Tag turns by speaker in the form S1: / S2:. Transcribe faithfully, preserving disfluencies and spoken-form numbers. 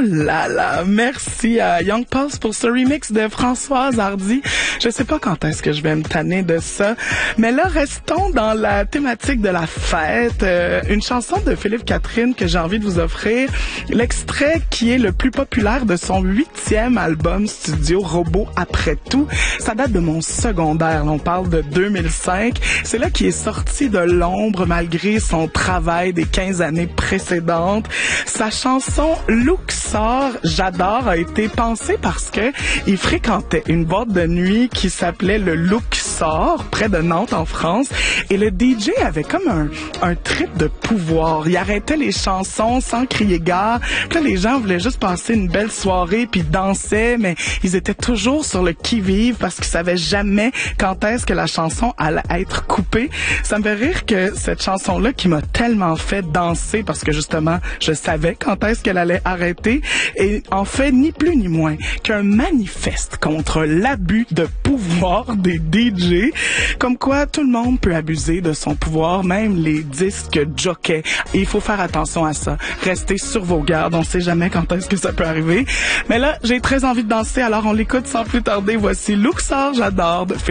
S1: là là, merci à Young Pulse pour ce remix de Françoise Hardy. Je sais pas quand est-ce que je vais me tanner de ça, mais là, restons dans la thématique de la fête. Euh, une chanson de Philippe Catherine que j'ai envie de vous offrir, l'extrait qui est le plus populaire de son huitième album studio, Robot après tout. Ça date de mon secondaire, on parle de deux mille cinq. C'est là qu'il est sorti de l'ombre malgré son travail des quinze années précédentes. Sa chanson Luxor, j'adore, a été pensée parce que il fréquentait une boîte de nuit qui s'appelait le Luxor, près de Nantes en France, et le D J avait comme un, un trip de pouvoir. Il arrêtait les chansons sans crier gare. Là, les gens voulaient juste passer une belle soirée puis dansaient, mais ils étaient toujours sur le qui-vive parce qu'ils savaient jamais quand est-ce que la chanson allait être coupée. Ça me fait rire que cette chanson-là qui m'a tellement fait danser parce que justement, je savais quand est-ce qu'elle allait arrêter, et en fait ni plus ni moins qu'un manifeste contre l'abus de pouvoir des D J, comme quoi tout le monde peut abuser de son pouvoir, même les disques jockeys. Et il faut faire attention à ça. Restez sur vos gardes, on sait jamais quand est-ce que ça peut arriver. Mais là, j'ai très envie de danser, alors on l'écoute sans plus tarder. Voici Luxor, j'adore de